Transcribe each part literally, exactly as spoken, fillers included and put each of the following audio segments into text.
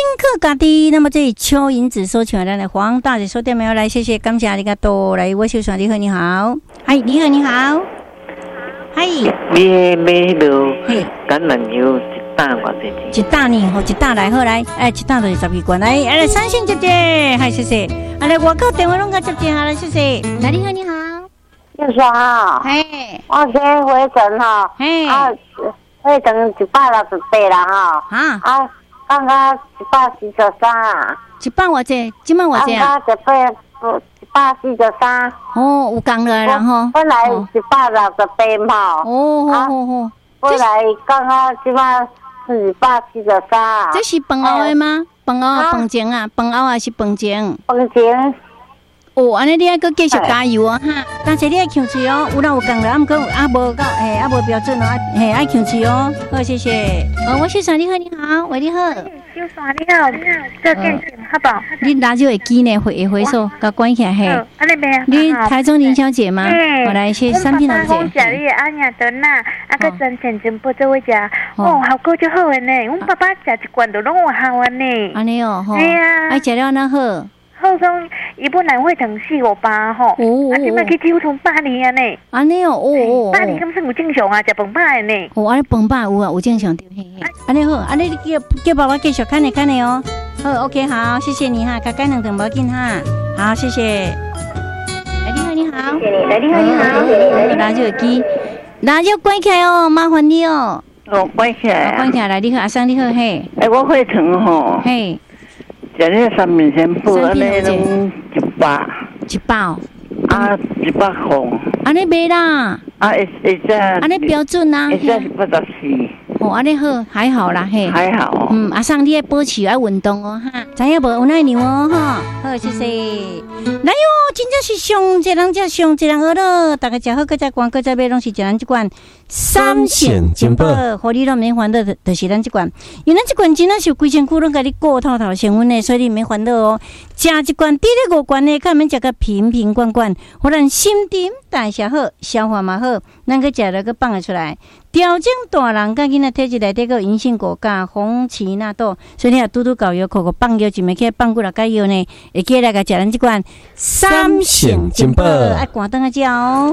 客家的，那么这里蚯蚓子收起来的黄大姐收电没有来，谢谢，感谢阿里嘎多来，我秀爽，你好，你好，嗨，你好，你好，嗨， 买买到橄榄油一担偌济钱？ 一担呢，吼，一担来好来，哎，一担就是十二罐来，来三星姐姐，嗨，谢谢，啊来外口电话拢甲接电话来，谢谢，来你好，你好， 秀爽啊， 嘿， 我这回诊哈， 嘿， 啊，回诊一百六十八啦哈， 啊， 啊，刚刚一百四十三啊， 一百偌济，今晚偌济啊？ 刚刚一百一百四十三。 哦，有降落来啦吼。 本来一百六十八嘛。 哦，好好好。 本来刚刚即摆是一百四十三。 这是饭后的吗？饭后啊，饭前啊，饭后还是饭前？ 饭前。 哦，安尼你还阁继续加油哦哈！但是你爱强气哦，有人有降落，啊毋过啊无到，嘿啊无标准哦，啊嘿爱强气哦。好，谢谢。哦，我秀爽你好，你好，喂你好。 秀爽你好，做电视好不好？ 你拿就会机呢，回回收，甲关起来嘿。 安尼边你台中林小姐吗？我来谢三品老姐。 我家里阿娘的呐，啊个真钱真不做位食，哦效果就好个呢。阮爸爸食一罐都拢有效个呢。 安尼哦，吼。 哎呀， 爱食了那好。 好像伊本来会疼死我爸吼，啊，即摆去九从八年啊呢。 安尼哦，哦八年敢算有正常啊？食饭饱的呢。 哦，安尼饭饱有啊，有正常对嘿嘿。安尼好，安尼你叫叫爸爸继续看的看的哦。好 ，OK， 好，谢谢你哈，甲干两顿无要紧哈。好，谢谢。来，你好，你好。 谢谢你，来，你好，你好。 拿手机，拿手关起来哦，麻烦你哦。 哦，关起来。 关起来，来，你好，阿生你好嘿。 哎，我会疼吼。 嘿。 食咧三面线布，安尼拢一百， 一百哦， 啊一百块， 安尼卖啦， 啊会会只， 安尼标准啊， 会只是八十四， 哦，安尼好，还好啦嘿， 还好， 嗯，阿桑你爱保持爱运动哦哈，知影无有奶牛哦哈，好谢谢，来哟，真正是上一人才上一人好咯，大家食好，搁再逛，搁再买拢是一人一罐。三险金宝，互你拢免烦恼，就是咱这罐。因为咱这罐真正是规身躯拢甲你顾透透成分的，所以你免烦恼哦。食一罐，滴咧五罐的，看免食个瓶瓶罐罐，互咱心肠代谢好，消化嘛好，咱个食了个放得出来。调整大人甲囡仔体质内底个银杏果加红荠纳豆，所以你若拄拄搞药，口口放药就袂起放几落解药呢，会记来个食咱这罐三险金宝，爱关灯个食哦。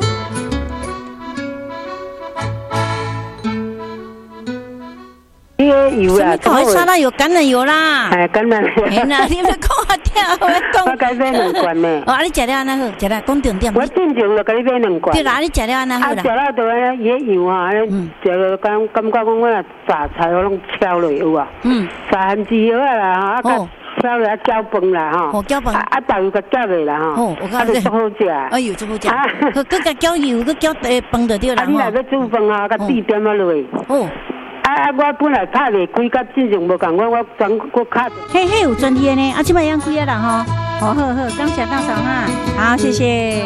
你个油啊， 搞个沙拉油、橄榄油啦， 哎，橄榄油。 哎呐，你要讲啊跳，我讲。 我该买两罐呢。 哦，啊，你食了安那好，食了讲重点。 我正常就甲你买两罐。 对啦，你食了安那好啦。 啊，食了就安伊个油啊，食了感感觉讲我若炸菜我拢挑落有啊。嗯。炸番薯药啊啦，啊个挑落搅饭啦吼。 哦，搅饭。 啊，豆油甲搅落啦吼。 哦，我讲这。啊，好食。 哎呦，真好食。佮佮甲搅油，佮搅诶饭就对啦。 啊，你若要煮饭啊，甲滴点啊落。哦。啊！我本来拍袂开，甲正常无共，我我转我卡。 嘿嘿，有专业呢，啊，即摆养几啊人吼？好好好，感谢大嫂哈，好谢谢。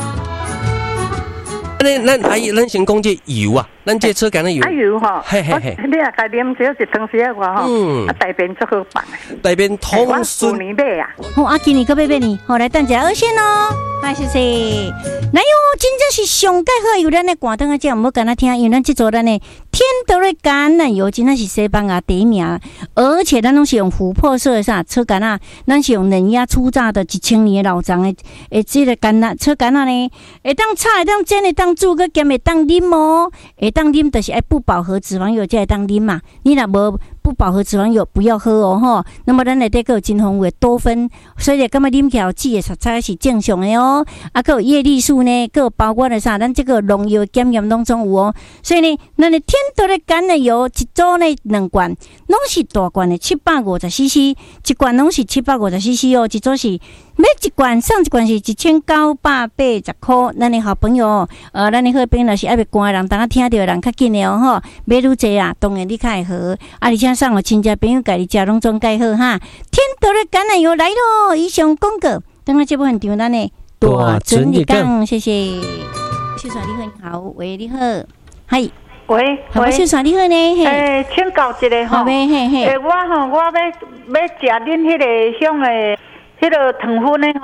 咱咱阿姨，咱先讲这油啊，咱这车干的油。 啊油吼， 嘿嘿嘿， 你啊，家啉少一汤匙啊，吼，嗯，啊大便足好办。大便通顺。 我年买啊。 好，啊，今年个买买呢，好来等一下二线哦，来谢谢。来哟，真正是上介好油，咱的广东啊，这样唔好跟他听，因为咱这做咱的天德的橄榄油，真正是西班牙第一名，而且咱拢是用琥珀色的啥车橄榄，咱是用冷压初榨的一千年的老长的，诶，这个橄榄车橄榄呢，会当炒，会当煎，会当煮，个兼会当啉哦，会当啉就是爱不饱和脂肪油才会当啉嘛，你若无不饱和脂肪油不要喝哦吼。那么咱内底个有真丰富的多酚，所以感觉啉起来脂的色彩是正常的哦。啊，个有叶绿素呢，个有包括的啥，咱这个农药检验拢总有哦。所以呢，咱的天德的橄榄油一组呢两罐，拢是大罐的七百五十 C C， 一罐拢是七百五十 C C 哦，一组是买一罐送一罐是一千九百八十块。咱的好朋友，呃，咱的好朋友若是爱要关的人，当下听到的人较紧的哦吼，买愈济啊，当然你较会好，啊，而且送互亲戚朋友，家己食拢总介好哈。天德的橄榄油来咯，以上广告，等下这部分场咱的大准你讲，谢谢。秀爽你好，喂，你好，嗨。 喂， 喂，秀爽你好呢？ 诶，请教一个吼， 嘿嘿嘿， 诶，我吼，我要要食恁迄个种诶，迄个糖分呢。